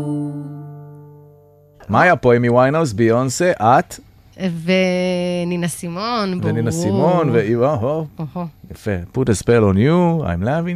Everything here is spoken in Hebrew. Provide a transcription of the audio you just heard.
מה היה פה? אמי ויינהאוס, ביונסה, את? ונינה סימון, ברור. ונינה סימון, יפה. Put a spell on you, I'm loving